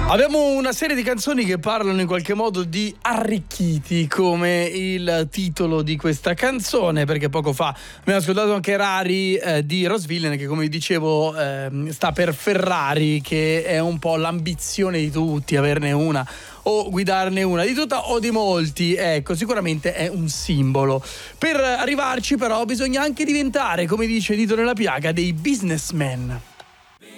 Abbiamo una serie di canzoni che parlano in qualche modo di arricchiti, come il titolo di questa canzone, perché poco fa abbiamo ascoltato anche Rari di Ross Villain, che come vi dicevo sta per Ferrari, che è un po' l'ambizione di tutti, averne una o guidarne una di tutta o di molti. Ecco, sicuramente è un simbolo. Per arrivarci però bisogna anche diventare, come dice Dito nella piaga, dei businessmen.